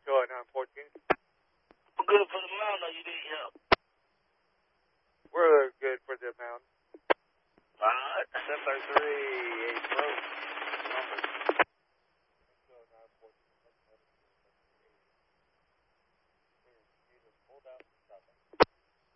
Go ahead, 914. I'm good for the mountain, or you need help? We're good for the mountain. Alright. 733, 8 Pro. Hold out.